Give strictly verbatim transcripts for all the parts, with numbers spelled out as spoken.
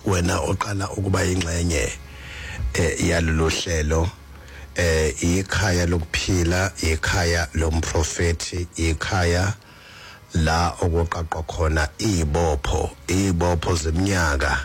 wena oqala ukuba ingxenye eh yalolu hlelo eh ikhaya lokuphila, ikhaya lomprofeti, ikhaya la okuqaqwa khona izibopho izibopho zeminyaka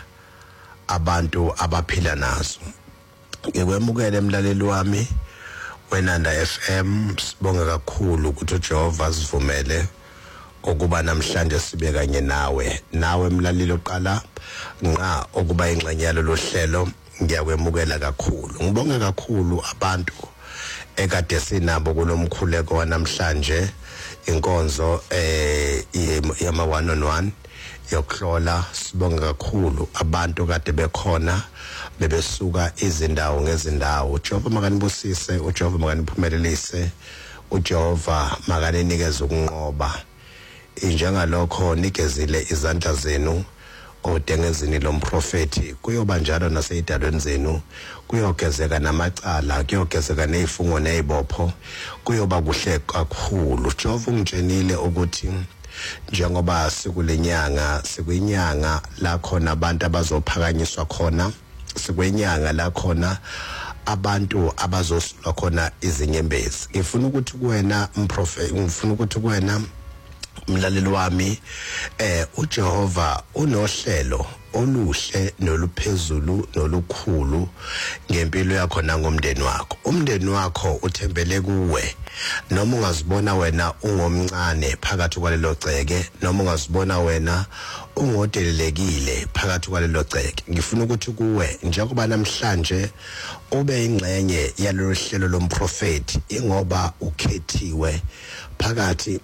abantu abaphila nazo. Ngikwemukele emlaleli wami weNanda F M, sibonga kakhulu ukuthi uJehova sivumele ukuba namhlanje sibe kanye nawe nawe emlaleli oqala nqa ukuba ingxenye yalolu hlelo. Ngiyakwemukela kakhulu, ngibonga kakhulu abantu ekade sinabo kulomkhuleko wanamhlanje, inkonzo eh yama one on one yokuhlola. Sibonga kakhulu abantu kade bekhona bebesuka izindawo ngezindawo. uJehova makanibusise, uJehova makaniphumelelise, uJehova makaninikeze ukunqoba injengalokho nikezile izandla zenu odengezini lomprofeti. Kuyoba njalo naseyidalweni zenu, kuyogezeka namacala, kuyogezeka nezifungo nezibopho, kuyoba kuhle kakhulu. Jehova ungitshenile ukuthi njengoba sikulenyanga, sikuyinyanga la khona abantu abazophakanyiswa khona, sikwenyanga la khona abantu abazosulwa khona izinyembezi. Ngifuna ukuthi kuwena umprofeti, ngifuna ukuthi kuwena mlaleli wami, eh uJehova unohlelo oluhle noluphezulu nolukhulu ngempilo yakho nangomndeni wakho. Umndeni wakho uthembele kuwe, noma ungazibona wena ungomncane phakathi kwalelo ceke, noma ungazibona wena ungodelelekile phakathi kwalelo ceke. Ngifuna ukuthi kuwe njengoba namhlanje ube ingxenye yalolu hlelo lomprofeti, ingoba ukhethiwe phakathi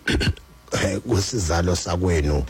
kusizalo sakwenu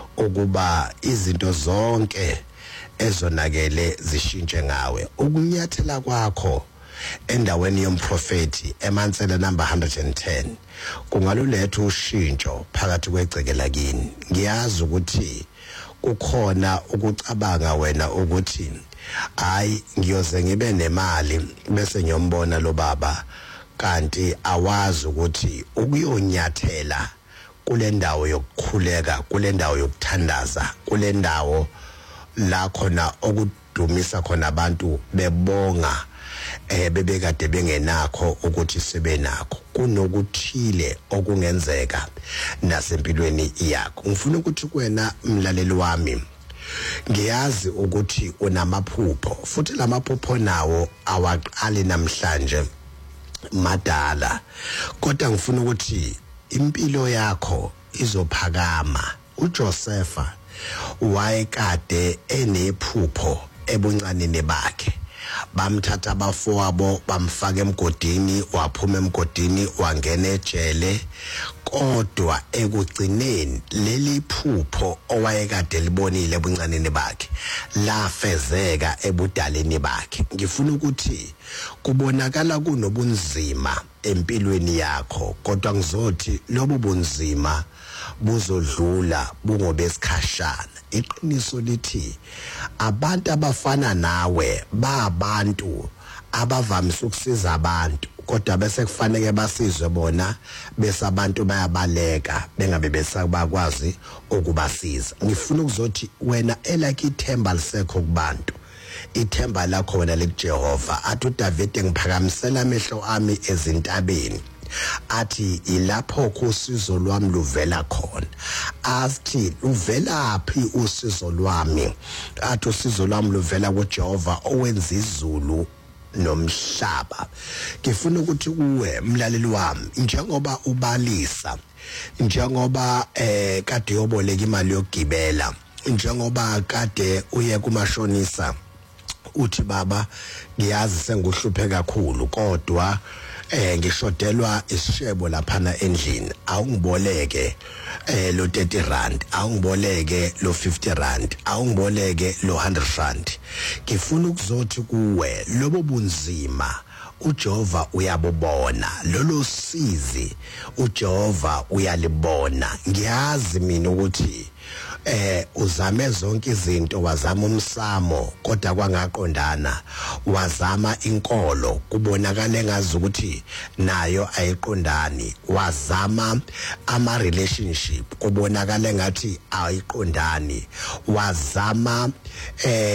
ukuba izinto zonke ezonakele zishintshe ngawe. Ukunyathela kwakho endaweni yomprofeti eMansela number one hundred ten kungaluletha ushintsho phakathi kwegceke lakini. Ngiyazi ukuthi kukhona ukucabanga wena ukuthi hayi ngiyoze ngibe nemali bese ngiyombona lo baba, kanti awazi ukuthi ukuyonyathela kule ndawo yokukhuleka, kule ndawo yokuthandaza, kule ndawo la khona okudumisa khona abantu bebonga eh bebekade bengenakho ukuthi sebenakho, kunokuthile okungenzeka nasempilweni yakho. Ngifuna ukuthi kuwena mlaleli wami, ngiyazi ukuthi unamaphupho, futhi lamaphupho nawo awaqali namhlanje madala, kodwa ngifuna ukuthi impilo yakho izophakama. uJosepha wayekade enephupho ebuncaneni bakhe, bamthatha abafowabo bamfaka emgodini, waphuma emgodini wangena ejele, kodwa ekugcineni leli phupho owayekade libonile ebuncaneni bakhe lafezeka ebudaleni bakhe. Ngifuna ukuthi kubonakala kunobunzima empilweni yakho, kodwa ngizothi lobu bunzima buzodlula bungobesikhashana. Iqiniso lithi abantu abafana nawe babantu abavamise ukusiza abantu, kodwa bese kufanele basizwe bona bese abantu bayabaleka bengabe besabakwazi ukubasiza. Ngifuna ukuzothi wena elakhe ithemba lisekho kubantu, ithemba lakho wena likuJehova. Athi uDavid, ngiphakamisela amehlo ami ezintabeni, athi ilapho usizo lwami luvela khona. Athi luvelaphi usizo lwami? Athi usizo lwami luvela kuJehova owenza izulu nomhlaba. Ngifuna ukuthi kuwe mlaleli wami, njengoba ubalisa, njengoba eh kade yoboleka imali yokugibela, njengoba kade uye kumashonisa uthi baba ngiyazi senguhluphe kakhulu, kodwa eh ngishodelwa isishebo laphana endlini, awungiboleke eh lo thirty rand, awungiboleke lo fifty rand, awungiboleke lo one hundred rand. Ngifuna ukuzothi kuwe lobo bunzima uJehova uyabubona, lolo sizi uJehova uyalibona. Ngiyazi mina ukuthi eh uzame zonke izinto, wazama umsamo kodwa kwangaqondana, wazama inkolo kubonakala engazi ukuthi nayo ayiqondani, wazama ama relationship kubonakala engathi ayiqondani, wazama eh